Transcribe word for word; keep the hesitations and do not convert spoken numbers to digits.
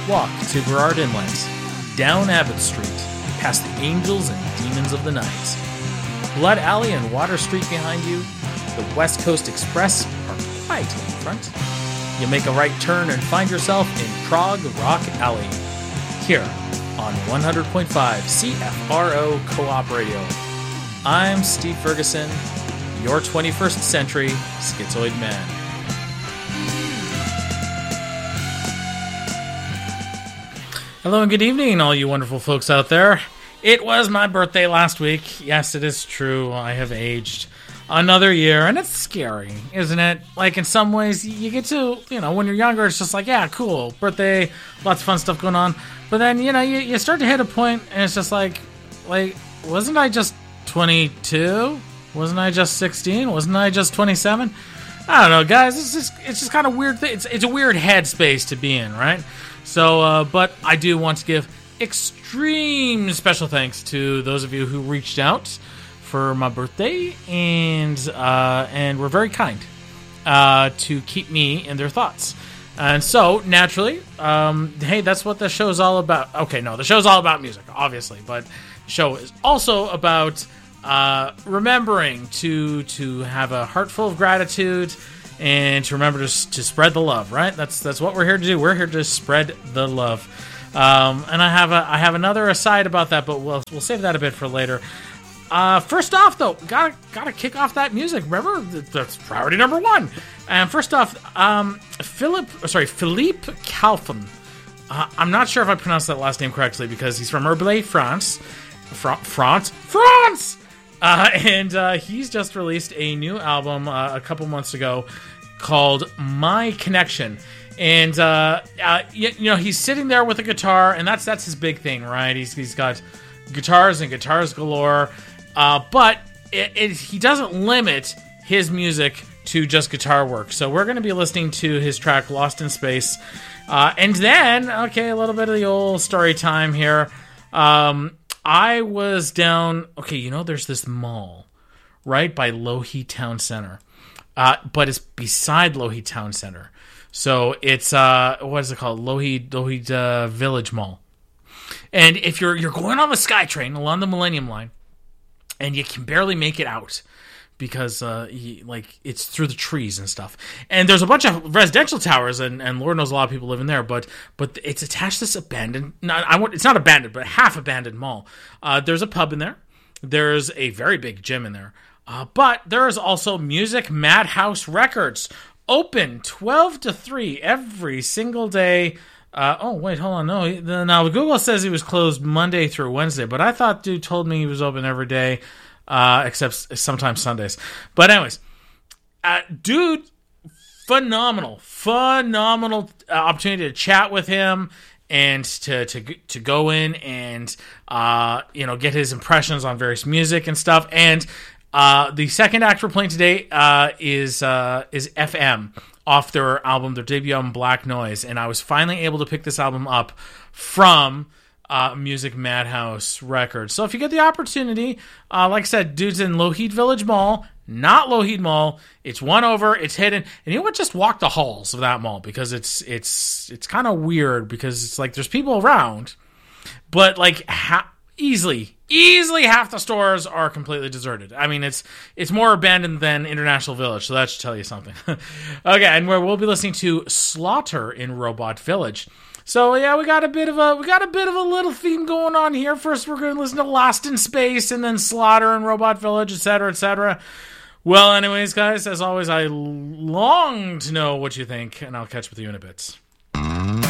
Walk to Burrard Inlet, down Abbott Street, past the angels and demons of the night. Blood Alley and Water Street behind you, the West Coast Express are quite in front. You make a right turn and find yourself in Prague Rock Alley, here on one hundred point five C F R O Co-op Radio. I'm Steve Ferguson, your twenty-first century schizoid man. Hello and good evening, all you wonderful folks out there. It was my birthday last week. Yes, it is true. I have aged another year, and it's scary, isn't it? Like, in some ways, you get to, you know, when you're younger, it's just like, yeah, cool, birthday, lots of fun stuff going on. But then, you know, you, you start to hit a point, and it's just like, like, wasn't I just twenty-two? Wasn't I just sixteen? Wasn't I just twenty-seven? I don't know, guys. It's just, it's just kind of weird. Thing. It's, it's a weird headspace to be in, right? So, uh, but I do want to give extreme special thanks to those of you who reached out for my birthday, and uh, and were very kind uh, to keep me in their thoughts. And so, naturally, um, hey, that's what the show is all about. Okay, no, the show is all about music, obviously, but the show is also about uh, remembering to to have a heart full of gratitude and to remember to, to spread the love, right? That's that's what we're here to do. We're here to spread the love. Um, and I have a I have another aside about that, but we'll we'll save that a bit for later. Uh, first off, though, gotta gotta kick off that music. Remember, that's priority number one. And first off, um, Philip, sorry, Philippe Calfon. Uh, I'm not sure if I pronounced that last name correctly because he's from Herblay, France. Fra- France, France. Uh, and uh, he's just released a new album uh, a couple months ago called My Connection. And uh, uh, you, you know, he's sitting there with a guitar, and that's that's his big thing, right? He's he's got guitars and guitars galore. Uh, but it, it, he doesn't limit his music to just guitar work. So we're going to be listening to his track Lost in Space. Uh, and then, okay, a little bit of the old story time here. Um, I was down, okay, you know, there's this mall right by Lougheed Town Center. Uh, but it's beside Lougheed Town Center. So it's, uh, what is it called? Lougheed, Lougheed uh, Village Mall. And if you're you're going on the SkyTrain along the Millennium Line, and you can barely make it out because, uh, you, like, it's through the trees and stuff. And there's a bunch of residential towers, and, and Lord knows a lot of people live in there. But but it's attached to this abandoned, not I want it's not abandoned, but half abandoned mall. Uh, there's a pub in there. There's a very big gym in there. Uh, but there is also Music Madhouse Records, open twelve to three every single day. Uh, oh, wait, hold on. No, the, now Google says he was closed Monday through Wednesday, but I thought dude told me he was open every day, uh, except sometimes Sundays. But anyways, uh, dude, phenomenal, phenomenal uh, opportunity to chat with him and to to to go in and uh, you know, get his impressions on various music and stuff. And uh, the second act we're playing today uh, is uh, is F M. Off their album, their debut album, Black Noise. And I was finally able to pick this album up from uh, Music Madhouse Records. So if you get the opportunity, uh, like I said, dude's in Lougheed Village Mall, not Lougheed Mall. It's one over, it's hidden. And you know what? Just walk the halls of that mall because it's it's it's kind of weird because it's like there's people around, but like ha- easily, easily half the stores are completely deserted. I mean, it's it's more abandoned than International Village, so that should tell you something. Okay, and where we'll be listening to Slaughter in Robot Village. So yeah, we got a bit of a we got a bit of a little theme going on here. First, we're going to listen to Lost in Space, and then Slaughter in Robot Village, et cetera, et cetera. Well, anyways, guys, as always, I long to know what you think, and I'll catch up with you in a bit.